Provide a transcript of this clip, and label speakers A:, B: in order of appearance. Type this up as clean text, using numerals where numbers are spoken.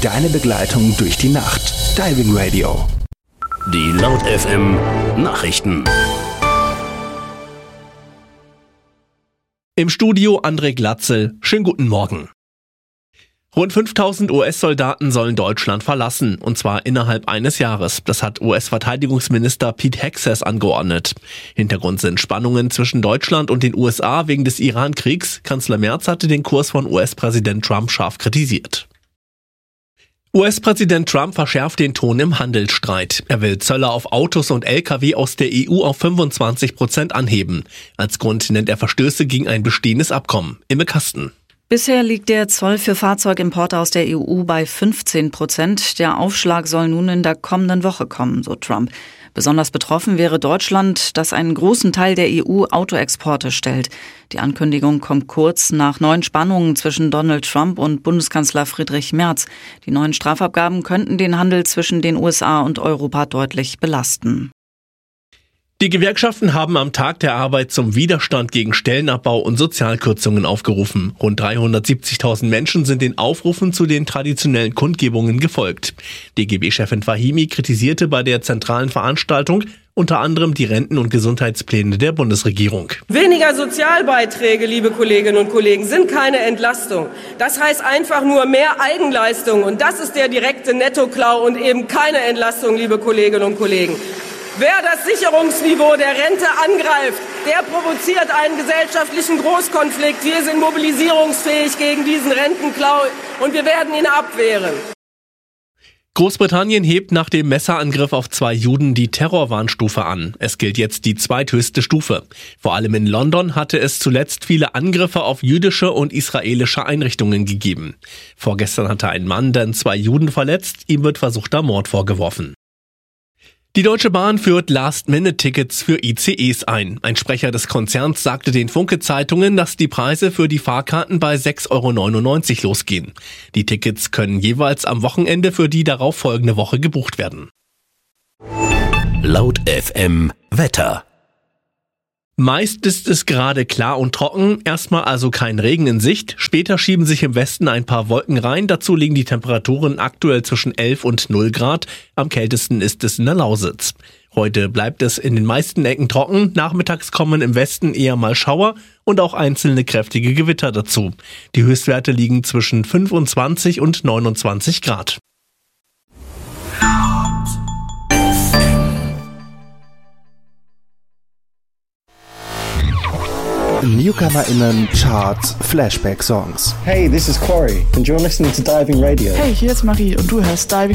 A: Deine Begleitung durch die Nacht. Diving Radio.
B: Die Laut FM Nachrichten.
C: Im Studio André Glatzel. Schönen guten Morgen. Rund 5000 US-Soldaten sollen Deutschland verlassen, und zwar innerhalb eines Jahres. Das hat US-Verteidigungsminister Pete Hegseth angeordnet. Hintergrund sind Spannungen zwischen Deutschland und den USA wegen des Iran-Kriegs. Kanzler Merz hatte den Kurs von US-Präsident Trump scharf kritisiert. US-Präsident Trump verschärft den Ton im Handelsstreit. Er will Zölle auf Autos und Lkw aus der EU auf 25% anheben. Als Grund nennt er Verstöße gegen ein bestehendes Abkommen. Imme Kasten.
D: Bisher liegt der Zoll für Fahrzeugimporte aus der EU bei 15%. Der Aufschlag soll nun in der kommenden Woche kommen, so Trump. Besonders betroffen wäre Deutschland, das einen großen Teil der EU-Autoexporte stellt. Die Ankündigung kommt kurz nach neuen Spannungen zwischen Donald Trump und Bundeskanzler Friedrich Merz. Die neuen Strafabgaben könnten den Handel zwischen den USA und Europa deutlich belasten.
C: Die Gewerkschaften haben am Tag der Arbeit zum Widerstand gegen Stellenabbau und Sozialkürzungen aufgerufen. Rund 370.000 Menschen sind den Aufrufen zu den traditionellen Kundgebungen gefolgt. DGB-Chefin Fahimi kritisierte bei der zentralen Veranstaltung unter anderem die Renten- und Gesundheitspläne der Bundesregierung.
E: Weniger Sozialbeiträge, liebe Kolleginnen und Kollegen, sind keine Entlastung. Das heißt einfach nur mehr Eigenleistung. Und das ist der direkte Nettoklau und eben keine Entlastung, liebe Kolleginnen und Kollegen. Wer das Sicherungsniveau der Rente angreift, der provoziert einen gesellschaftlichen Großkonflikt. Wir sind mobilisierungsfähig gegen diesen Rentenklau und wir werden ihn abwehren.
C: Großbritannien hebt nach dem Messerangriff auf 2 Juden die Terrorwarnstufe an. Es gilt jetzt die zweithöchste Stufe. Vor allem in London hatte es zuletzt viele Angriffe auf jüdische und israelische Einrichtungen gegeben. Vorgestern hatte ein Mann dann 2 Juden verletzt. Ihm wird versuchter Mord vorgeworfen. Die Deutsche Bahn führt Last-Minute-Tickets für ICEs ein. Ein Sprecher des Konzerns sagte den Funke-Zeitungen, dass die Preise für die Fahrkarten bei 6,99 € losgehen. Die Tickets können jeweils am Wochenende für die darauffolgende Woche gebucht werden.
B: Laut FM Wetter.
C: Meist ist es gerade klar und trocken, erstmal also kein Regen in Sicht. Später schieben sich im Westen ein paar Wolken rein, dazu liegen die Temperaturen aktuell zwischen 11 und 0 Grad. Am kältesten ist es in der Lausitz. Heute bleibt es in den meisten Ecken trocken, nachmittags kommen im Westen eher mal Schauer und auch einzelne kräftige Gewitter dazu. Die Höchstwerte liegen zwischen 25 und 29 Grad.
A: NewcomerInnen Charts Flashback Songs.
F: Hey, this is Corey and you're listening to Diving Radio.
G: Hey, hier ist Marie und du hörst Diving